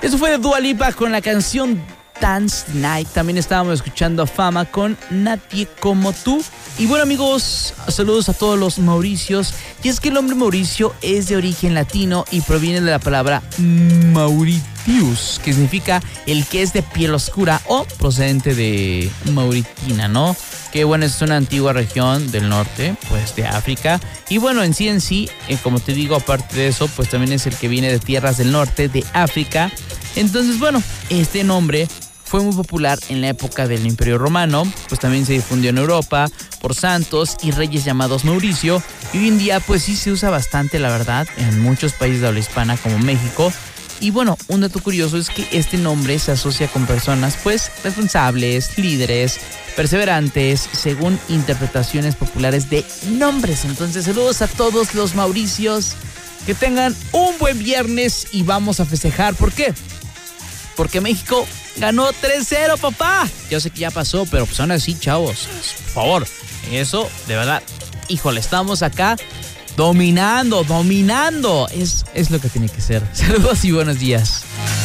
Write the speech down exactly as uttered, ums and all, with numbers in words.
Eso fue de Dua Lipa con la canción Dance Night. También estábamos escuchando a Fama con Nadie Como Tú. Y bueno, amigos, saludos a todos los Mauricios. Y es que el nombre Mauricio es de origen latino y proviene de la palabra Mauritius, que significa el que es de piel oscura o procedente de Mauritina, ¿no? Que bueno, es una antigua región del norte, pues de África. Y bueno, en sí en sí, eh, como te digo, aparte de eso, pues también es el que viene de tierras del norte de África. Entonces, bueno, este nombre fue muy popular en la época del Imperio Romano, pues también se difundió en Europa por santos y reyes llamados Mauricio. Y hoy en día, pues sí se usa bastante, la verdad, en muchos países de habla hispana como México. Y bueno, un dato curioso es que este nombre se asocia con personas, pues, responsables, líderes, perseverantes, según interpretaciones populares de nombres. Entonces, saludos a todos los Mauricios. Que tengan un buen viernes y vamos a festejar. ¿Por qué? Porque México ganó tres cero, papá. Yo sé que ya pasó, pero pues aún así, chavos, por favor, eso, de verdad, híjole, estamos acá dominando, dominando. Es, es lo que tiene que ser. Saludos y buenos días.